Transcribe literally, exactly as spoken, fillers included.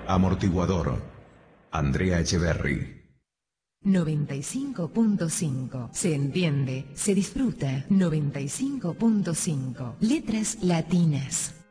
Amortiguador, Andrea Echeverry. noventa y cinco punto cinco. Se entiende, se disfruta. noventa y cinco punto cinco. Letras latinas.